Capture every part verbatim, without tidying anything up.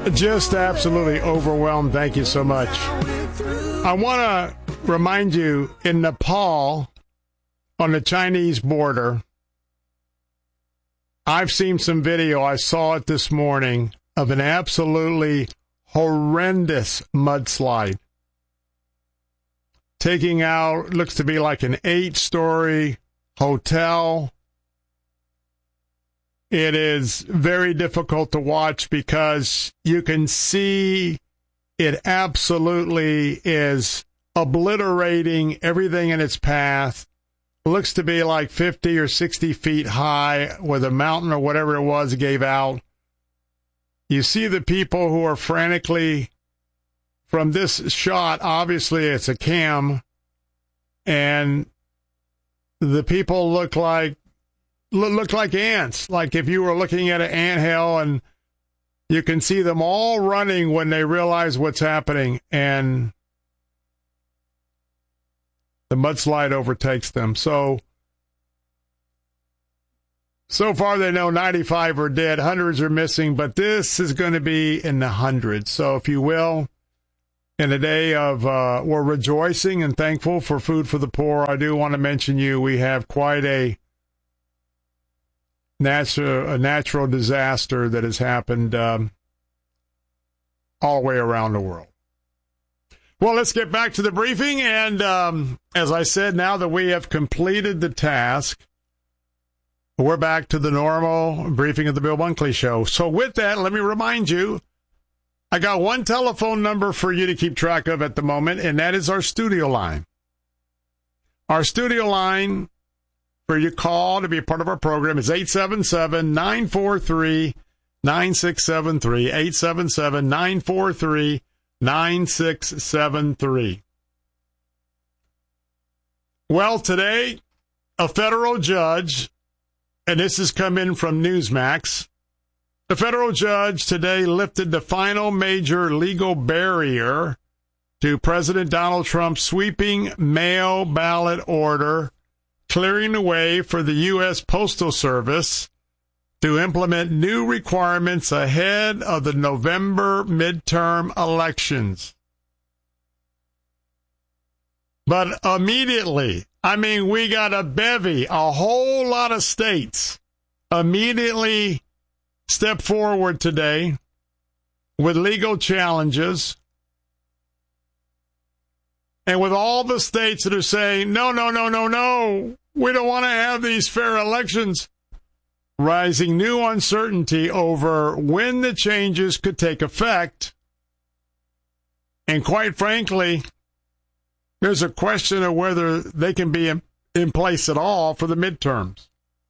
Just absolutely overwhelmed. Thank you so much. I want to remind you, in Nepal, on the Chinese border, I've seen some video, I saw it this morning, of an absolutely horrendous mudslide. Taking out, looks to be like an eight-story hotel. It is very difficult to watch because you can see it absolutely is obliterating everything in its path. It looks to be like fifty or sixty feet high, where the mountain or whatever it was gave out. You see the people who are frantically, from this shot, obviously it's a cam, and the people look like look like ants, like if you were looking at an anthill, and you can see them all running when they realize what's happening, and the mudslide overtakes them. So, so far they know ninety-five are dead, hundreds are missing, but this is going to be in the hundreds. So, if you will, in a day of, uh, we're rejoicing and thankful for Food for the Poor, I do want to mention you, we have quite a Natural, a natural disaster that has happened um, all the way around the world. Well, let's get back to the briefing. And um, as I said, now that we have completed the task, we're back to the normal briefing of the Bill Bunkley Show. So with that, let me remind you, I got one telephone number for you to keep track of at the moment, and that is our studio line. Our studio line for your call to be a part of our program is eight seven seven, nine four three, nine six seven three, eight seven seven, nine four three, nine six seven three. Well, today, a federal judge, and this has come in from Newsmax, the federal judge today lifted the final major legal barrier to President Donald Trump's sweeping mail ballot order, clearing the way for the U S Postal Service to implement new requirements ahead of the November midterm elections. But immediately, I mean, we got a bevy, a whole lot of states immediately step forward today with legal challenges. And with all the states that are saying, no, no, no, no, no, we don't want to have these fair elections, rising new uncertainty over when the changes could take effect. And quite frankly, there's a question of whether they can be in, in place at all for the midterms.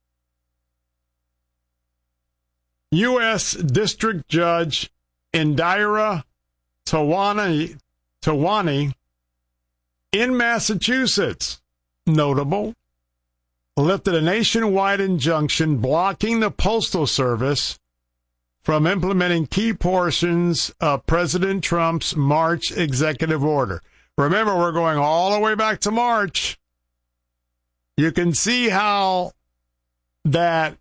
U S District Judge Indira Tawani, Tawani in Massachusetts, notable, lifted a nationwide injunction blocking the Postal Service from implementing key portions of President Trump's March executive order. Remember, we're going all the way back to March. You can see how that,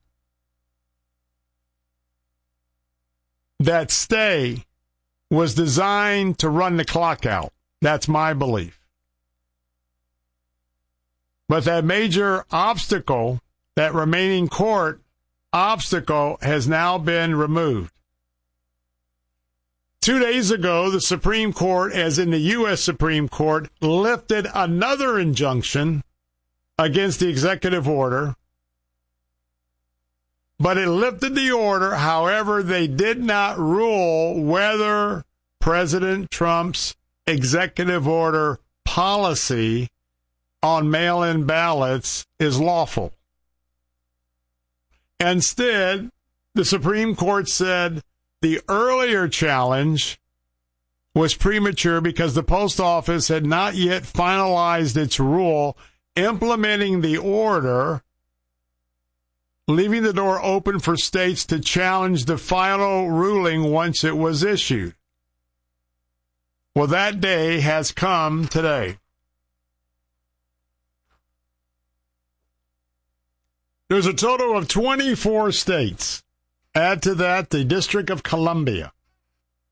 that stay was designed to run the clock out. That's my belief. But that major obstacle, that remaining court obstacle, has now been removed. Two days ago, the Supreme Court, as in the U S Supreme Court, lifted another injunction against the executive order. But it lifted the order. However, they did not rule whether President Trump's executive order policy on mail-in ballots is lawful. Instead, the Supreme Court said the earlier challenge was premature because the post office had not yet finalized its rule implementing the order, leaving the door open for states to challenge the final ruling once it was issued. Well, that day has come today. There's a total of twenty-four states. Add to that the District of Columbia.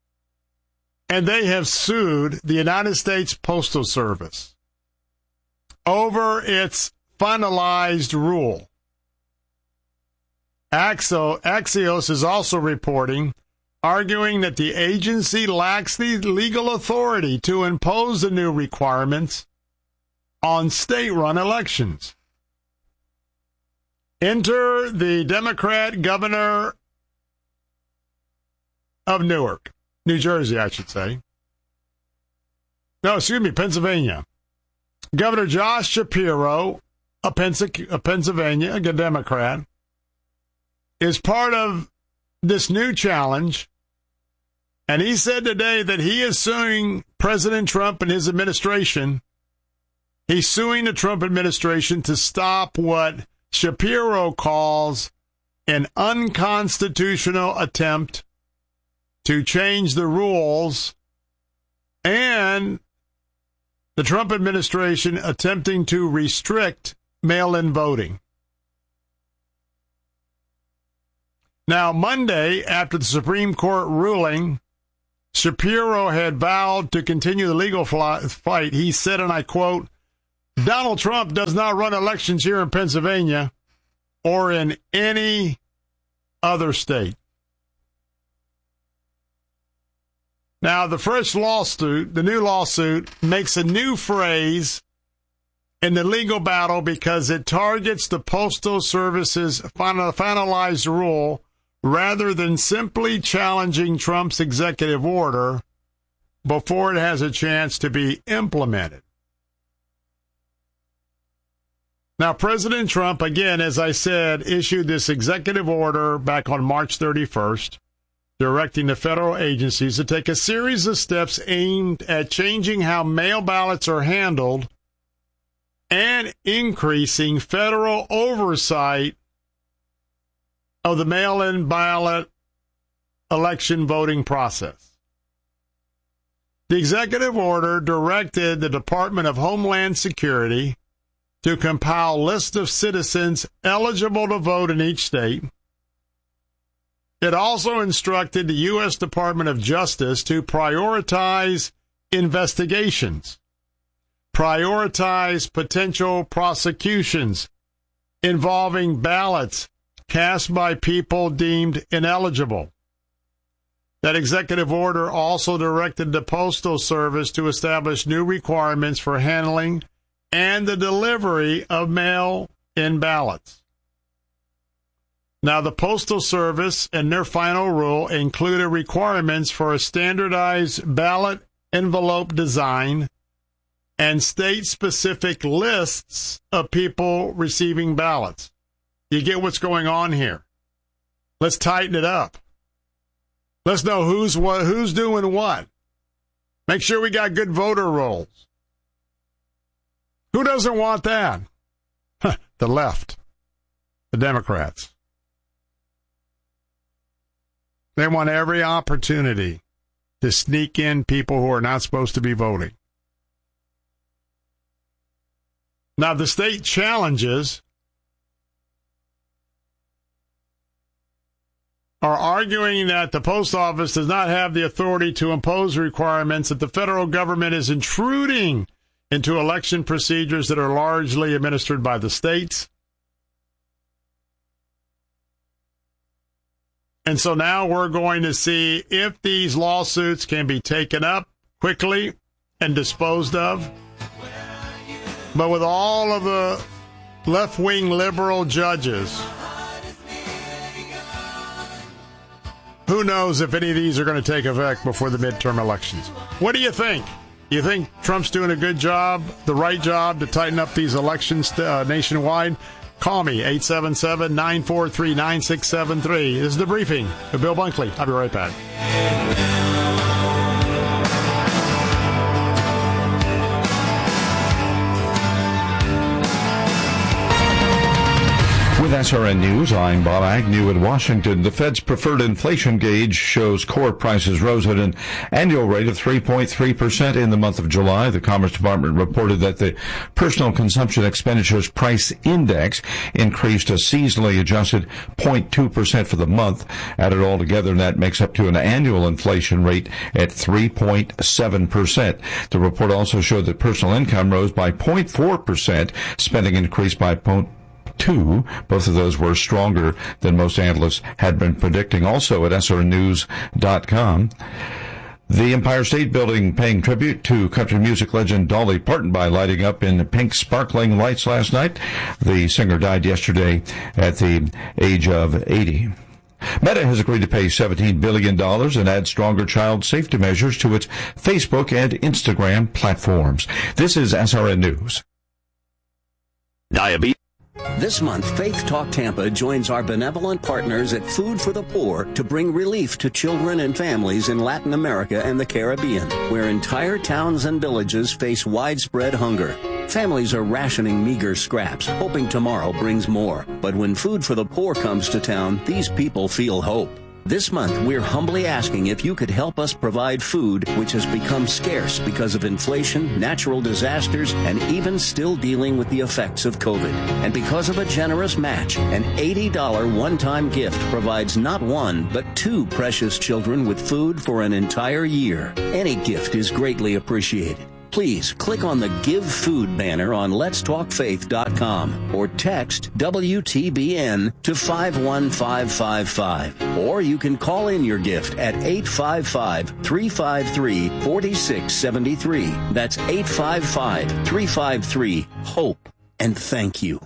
and they have sued the United States Postal Service over its finalized rule. Axios is also reporting, arguing that the agency lacks the legal authority to impose the new requirements on state-run elections. Enter the Democrat governor of Newark, New Jersey, I should say. No, excuse me, Pennsylvania. Governor Josh Shapiro, a, Pens- a Pennsylvania, a Democrat, is part of this new challenge, and he said today that he is suing President Trump and his administration. He's suing the Trump administration to stop what Shapiro calls an unconstitutional attempt to change the rules, and the Trump administration attempting to restrict mail-in voting. Now, Monday, after the Supreme Court ruling, Shapiro had vowed to continue the legal fight. He said, and I quote, "Donald Trump does not run elections here in Pennsylvania or in any other state." Now, the fresh lawsuit, the new lawsuit, makes a new phrase in the legal battle because it targets the Postal Service's final, finalized rule rather than simply challenging Trump's executive order before it has a chance to be implemented. Now, President Trump, again, as I said, issued this executive order back on March thirty-first, directing the federal agencies to take a series of steps aimed at changing how mail ballots are handled and increasing federal oversight of the mail-in ballot election voting process. The executive order directed the Department of Homeland Security to compile lists of citizens eligible to vote in each state. It also instructed the U S Department of Justice to prioritize investigations, prioritize potential prosecutions involving ballots cast by people deemed ineligible. That executive order also directed the Postal Service to establish new requirements for handling and the delivery of mail-in ballots. Now, the Postal Service and their final rule included requirements for a standardized ballot envelope design and state-specific lists of people receiving ballots. You get what's going on here. Let's tighten it up. Let's know who's what, who's doing what. Make sure we got good voter rolls. Who doesn't want that? Huh, the left, the Democrats. They want every opportunity to sneak in people who are not supposed to be voting. Now, the state challenges are arguing that the post office does not have the authority to impose requirements, that the federal government is intruding into election procedures that are largely administered by the states. And so now we're going to see if these lawsuits can be taken up quickly and disposed of. But with all of the left-wing liberal judges, who knows if any of these are going to take effect before the midterm elections? What do you think? You think Trump's doing a good job, the right job to tighten up these elections uh, nationwide? Call me, eight seven seven, nine four three, nine six seven three. This is The Briefing with Bill Bunkley. I'll be right back. With S R N News, I'm Bob Agnew in Washington. The Fed's preferred inflation gauge shows core prices rose at an annual rate of three point three percent in the month of July. The Commerce Department reported that the Personal Consumption Expenditures Price Index increased a seasonally adjusted zero point two percent for the month. Added all together, that makes up to an annual inflation rate at three point seven percent. The report also showed that personal income rose by zero point four percent. Spending increased by zero point two. Both of those were stronger than most analysts had been predicting. Also at S R N news dot com. The Empire State Building paying tribute to country music legend Dolly Parton by lighting up in pink sparkling lights last night. The singer died yesterday at the age of eighty. Meta has agreed to pay seventeen billion dollars and add stronger child safety measures to its Facebook and Instagram platforms. This is S R N News. Diabetes. This month, Faith Talk Tampa joins our benevolent partners at Food for the Poor to bring relief to children and families in Latin America and the Caribbean, where entire towns and villages face widespread hunger. Families are rationing meager scraps, hoping tomorrow brings more. But when Food for the Poor comes to town, these people feel hope. This month, we're humbly asking if you could help us provide food, which has become scarce because of inflation, natural disasters, and even still dealing with the effects of COVID. And because of a generous match, an eighty dollars one-time gift provides not one, but two precious children with food for an entire year. Any gift is greatly appreciated. Please click on the Give Food banner on lets talk faith dot com or text W T B N to five one five five five. Or you can call in your gift at eight five five, three five three, four six seven three. That's eight five five, three five three, HOPE. And thank you.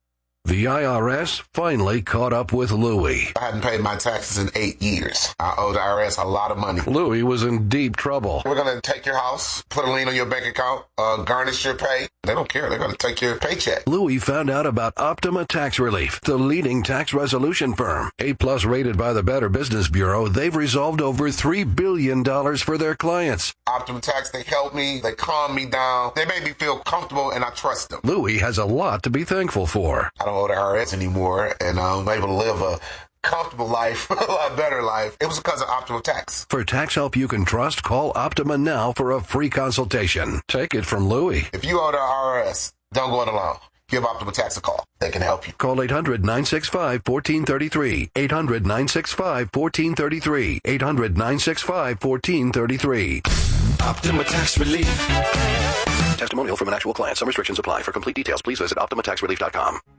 The I R S finally caught up with Louie. I hadn't paid my taxes in eight years. I owed the I R S a lot of money. Louie was in deep trouble. We're going to take your house, put a lien on your bank account, uh, garnish your pay. They don't care. They're going to take your paycheck. Louie found out about Optima Tax Relief, the leading tax resolution firm. A-plus rated by the Better Business Bureau, they've resolved over three billion dollars for their clients. Optima Tax, they help me. They calm me down. They make me feel comfortable, and I trust them. Louie has a lot to be thankful for. I don't owe the I R S anymore, and I'm able to live a comfortable life, a lot better life. It was because of Optima Tax. For tax help you can trust, call Optima now for a free consultation. Take it from Louie. If you owe the I R S, don't go it alone. Give Optima Tax a call. They can help you. Call eight hundred, nine six five, one four three three. eight hundred, nine six five, one four three three. eight hundred, nine six five, one four three three. Optima Tax Relief. Testimonial from an actual client. Some restrictions apply. For complete details, please visit optima tax relief dot com.